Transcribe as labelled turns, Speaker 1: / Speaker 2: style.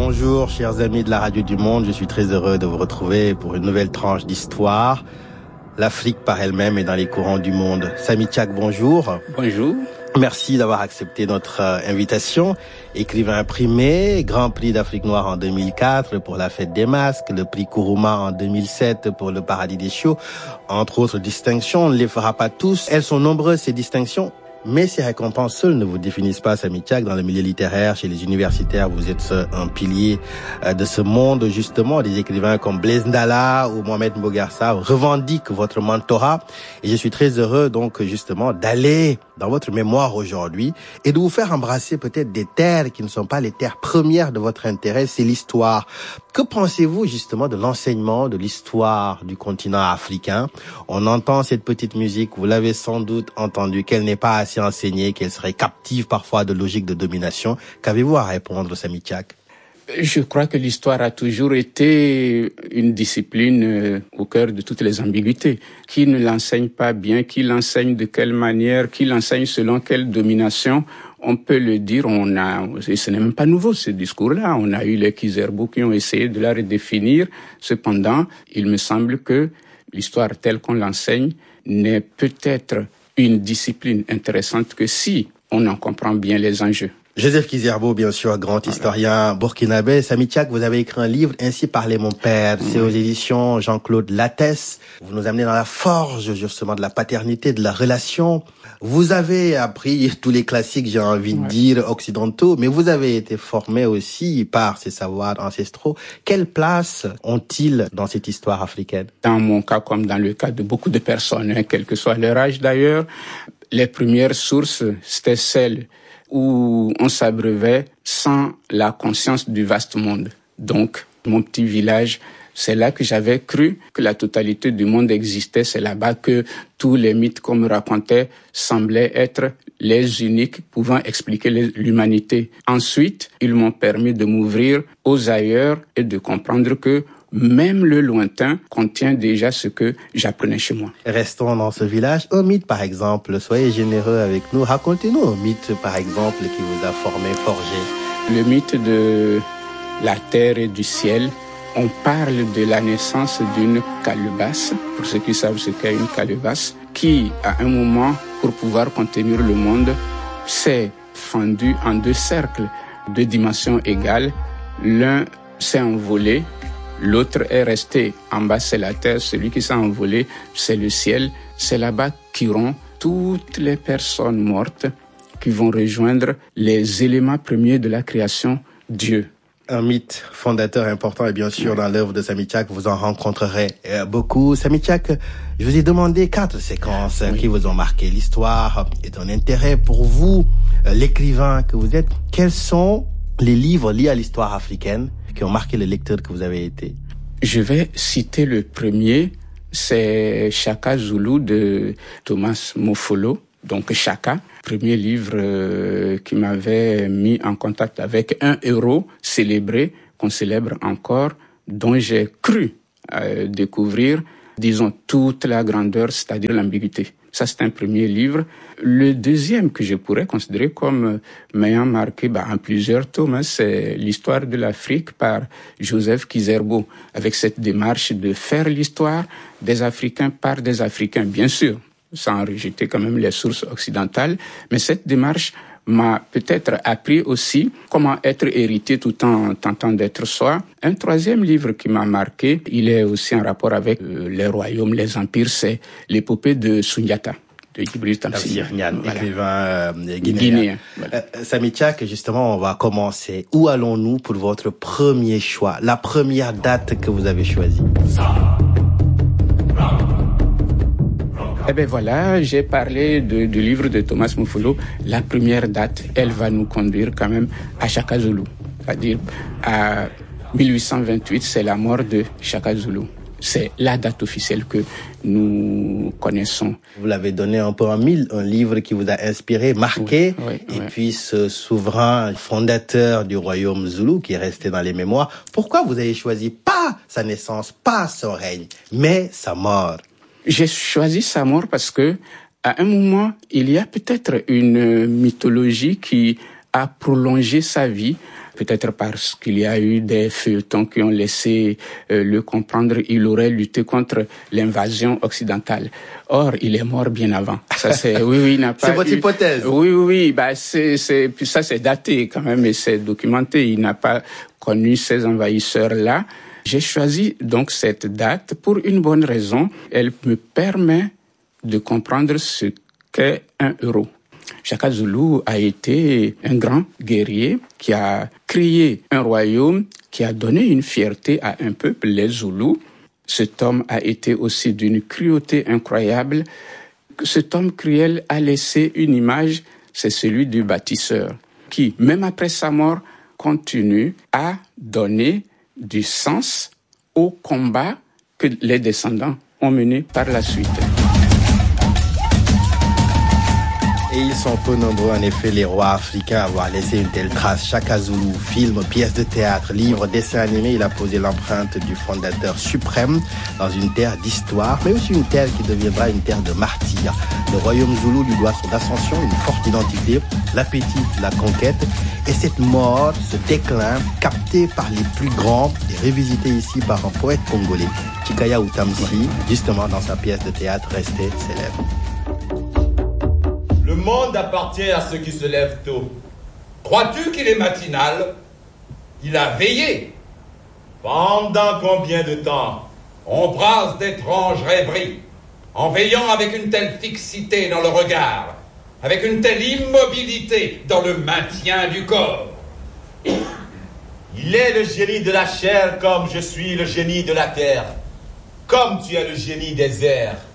Speaker 1: bonjour chers amis de la Radio du Monde, je suis très heureux de vous retrouver pour une nouvelle tranche d'histoire. L'Afrique par elle-même est dans les courants du monde. Samy Tchak, bonjour.
Speaker 2: Bonjour.
Speaker 1: Merci d'avoir accepté notre invitation. Écrivain primé, Grand Prix d'Afrique noire en 2004 pour la Fête des Masques, le prix Kourouma en 2007 pour le Paradis des Chiots, entre autres distinctions. On ne les fera pas tous. Elles sont nombreuses, ces distinctions. Mais ces récompenses seules ne vous définissent pas, Samy Tchak. Dans le milieu littéraire, chez les universitaires, vous êtes un pilier de ce monde, justement. Des écrivains comme Blaise Ndala ou Mohamed Mbougar Sarr revendiquent votre mentorat. Et je suis très heureux, donc, justement, d'aller dans votre mémoire aujourd'hui et de vous faire embrasser peut-être des terres qui ne sont pas les terres premières de votre intérêt, c'est l'histoire. Que pensez-vous, justement, de l'enseignement de l'histoire du continent africain? On entend cette petite musique, vous l'avez sans doute entendu, qu'elle n'est pas assez enseignée, qu'elle serait captive parfois de logique de domination. Qu'avez-vous à répondre, Samy Tchak?
Speaker 2: Je crois que l'histoire a toujours été une discipline au cœur de toutes les ambiguïtés. Qui ne l'enseigne pas bien, qui l'enseigne de quelle manière, qui l'enseigne selon quelle domination, on peut le dire, et ce n'est même pas nouveau ce discours-là, on a eu les Kizerbo qui ont essayé de la redéfinir. Cependant, il me semble que l'histoire telle qu'on l'enseigne n'est peut-être une discipline intéressante que si on en comprend bien les enjeux.
Speaker 1: Joseph Kizerbo, bien sûr, grand historien burkinabé. Samy Tchak, vous avez écrit un livre, Ainsi parlait mon père. C'est aux éditions Jean-Claude Lattès. Vous nous amenez dans la forge, justement, de la paternité, de la relation. Vous avez appris tous les classiques, j'ai envie de dire, occidentaux, mais vous avez été formé aussi par ces savoirs ancestraux. Quelle place ont-ils dans cette histoire africaine?
Speaker 2: Dans mon cas, comme dans le cas de beaucoup de personnes, quel que soit leur âge d'ailleurs, les premières sources, c'était celles où on s'abreuvait sans la conscience du vaste monde. Donc, mon petit village, c'est là que j'avais cru que la totalité du monde existait. C'est là-bas que tous les mythes qu'on me racontait semblaient être les uniques pouvant expliquer l'humanité. Ensuite, ils m'ont permis de m'ouvrir aux ailleurs et de comprendre que même le lointain contient déjà ce que j'apprenais chez moi.
Speaker 1: Restons dans ce village. Un mythe, par exemple, soyez généreux avec nous. Racontez-nous un mythe, par exemple, qui vous a formé, forgé.
Speaker 2: Le mythe de la terre et du ciel. On parle de la naissance d'une calebasse, pour ceux qui savent ce qu'est une calebasse, qui, à un moment, pour pouvoir contenir le monde, s'est fendue en deux cercles de dimensions égales. L'un s'est envolé, l'autre est resté. En bas, c'est la terre. Celui qui s'est envolé, c'est le ciel. C'est là-bas qu'iront toutes les personnes mortes qui vont rejoindre les éléments premiers de la création, Dieu.
Speaker 1: Un mythe fondateur important et bien sûr dans l'œuvre de Samy Tchak, vous en rencontrerez beaucoup. Samy Tchak, je vous ai demandé 4 séquences qui vous ont marqué. L'histoire est un intérêt pour vous, l'écrivain que vous êtes. Quels sont les livres liés à l'histoire africaine qui ont marqué le lecteur que vous avez été?
Speaker 2: Je vais citer le premier, c'est Chaka Zulu de Thomas Mofolo. Donc Chaka, premier livre qui m'avait mis en contact avec un héros célébré, qu'on célèbre encore, dont j'ai cru découvrir, disons, toute la grandeur, c'est-à-dire l'ambiguïté. Ça, c'est un premier livre. Le deuxième que je pourrais considérer comme m'ayant marqué en plusieurs tomes, c'est l'histoire de l'Afrique par Joseph Kizerbo, avec cette démarche de faire l'histoire des Africains par des Africains, bien sûr, sans rejeter quand même les sources occidentales, mais cette démarche m'a peut-être appris aussi comment être héritier tout en tentant d'être soi. Un troisième livre qui m'a marqué, il est aussi en rapport avec les royaumes, les empires, c'est l'épopée de Sundiata, de Djibril Tamsir Niane,
Speaker 1: écrivain guinéen. Voilà. Samy Tchak, justement, on va commencer. Où allons-nous pour votre premier choix, la première date que vous avez choisie?
Speaker 2: Eh bien voilà, j'ai parlé du livre de Thomas Mofolo. La première date, elle va nous conduire quand même à Chaka Zulu. C'est-à-dire à 1828, c'est la mort de Chaka Zulu. C'est la date officielle que nous connaissons.
Speaker 1: Vous l'avez donné un peu en mille, un livre qui vous a inspiré, marqué, et puis ce souverain fondateur du royaume Zoulou qui est resté dans les mémoires. Pourquoi vous avez choisi pas sa naissance, pas son règne, mais sa mort?
Speaker 2: J'ai choisi sa mort parce que, à un moment, il y a peut-être une mythologie qui a prolongé sa vie, peut-être parce qu'il y a eu des feuilletons qui ont laissé le comprendre, il aurait lutté contre l'invasion occidentale. Or, il est mort bien avant. Ça, il n'a pas
Speaker 1: c'est votre hypothèse.
Speaker 2: Oui. Puis ça, c'est daté quand même et c'est documenté. Il n'a pas connu ces envahisseurs-là. J'ai choisi donc cette date pour une bonne raison. Elle me permet de comprendre ce qu'est un héros. Shaka Zulu a été un grand guerrier qui a créé un royaume, qui a donné une fierté à un peuple, les Zoulous. Cet homme a été aussi d'une cruauté incroyable. Cet homme cruel a laissé une image, c'est celui du bâtisseur, qui, même après sa mort, continue à donner du sens au combat que les descendants ont mené par la suite.
Speaker 1: Et ils sont peu nombreux, en effet, les rois africains à avoir laissé une telle trace. Shaka Zulu, film, pièces de théâtre, livres, dessins animés, il a posé l'empreinte du fondateur suprême dans une terre d'histoire, mais aussi une terre qui deviendra une terre de martyrs. Le royaume Zoulou lui doit son ascension, une forte identité, l'appétit, la conquête, et cette mort, ce déclin, capté par les plus grands et revisité ici par un poète congolais, Chikaya Outamsi, justement dans sa pièce de théâtre restée célèbre.
Speaker 3: Le monde appartient à ceux qui se lèvent tôt. Crois-tu qu'il est matinal? Il a veillé. Pendant combien de temps on brasse d'étranges rêveries, en veillant avec une telle fixité dans le regard, avec une telle immobilité dans le maintien du corps. Il est le génie de la chair comme je suis le génie de la terre, comme tu es le génie des airs.